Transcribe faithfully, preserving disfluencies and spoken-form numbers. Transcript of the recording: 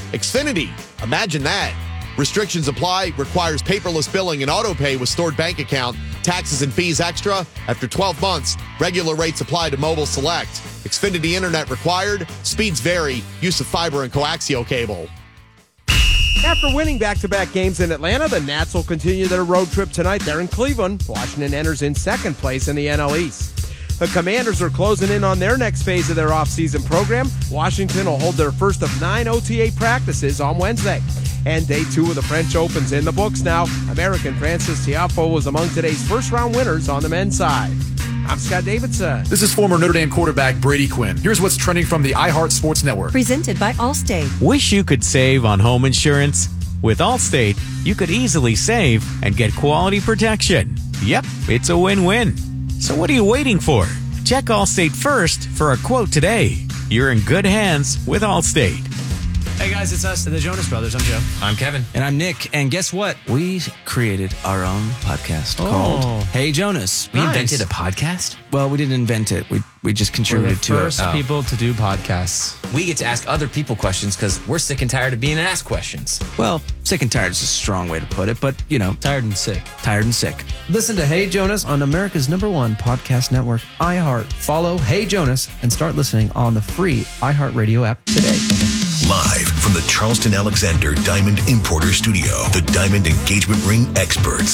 Xfinity, imagine that. Restrictions apply, requires paperless billing and auto pay with stored bank account. Taxes and fees extra. After twelve months, regular rates apply to Mobile Select. Xfinity Internet required. Speeds vary. Use of fiber and coaxial cable. After winning back-to-back games in Atlanta, the Nats will continue their road trip tonight. They're in Cleveland. Washington enters in second place in the N L East. The Commanders are closing in on their next phase of their offseason program. Washington will hold their first of nine O T A practices on Wednesday. And day two of the French Open's in the books now. American Francis Tiafoe was among today's first-round winners on the men's side. I'm Scott Davidson. This is former Notre Dame quarterback Brady Quinn. Here's what's trending from the iHeart Sports Network. Presented by Allstate. Wish you could save on home insurance? With Allstate, you could easily save and get quality protection. Yep, it's a win-win. So what are you waiting for? Check Allstate first for a quote today. You're in good hands with Allstate. Hey guys, it's us, the Jonas Brothers. I'm Joe. I'm Kevin. And I'm Nick. And guess what? We created our own podcast Oh. called Hey Jonas. We Nice. invented a podcast? Well, we didn't invent it. We we just We're the contributed to first it. Oh. people to do podcasts. We get to ask other people questions because we're sick and tired of being asked questions. Well, sick and tired is a strong way to put it, but, you know, Tired and sick. tired and sick. Listen to Hey Jonas on America's number one podcast network, iHeart. Follow Hey Jonas and start listening on the free iHeartRadio app today. Live from the Charleston Alexander Diamond Importer Studio, the Diamond Engagement Ring experts